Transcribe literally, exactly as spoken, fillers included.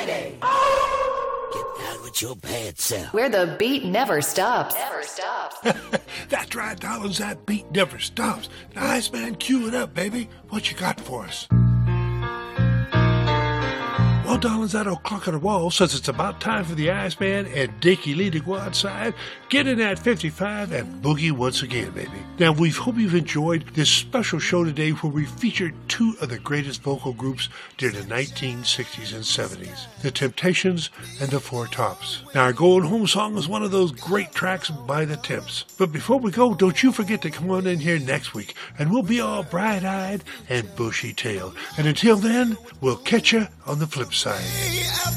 Friday. Get out with your bad self. Where the beat never stops. Never stops. That's right, Dollins. That beat never stops. The Iceman, cue it up, baby. What you got for us? Well, Dollins, that old clock on the wall says it's about time for the Iceman and Dickie Lee to go outside, get in that fifty-five, and boogie once again, baby. Now, we hope you've enjoyed this special show today where we featured two of the greatest vocal groups during the nineteen sixties and seventies, The Temptations and The Four Tops. Now, our going home song is one of those great tracks by The Temps. But before we go, don't you forget to come on in here next week, and we'll be all bright-eyed and bushy-tailed. And until then, we'll catch you on the flip side.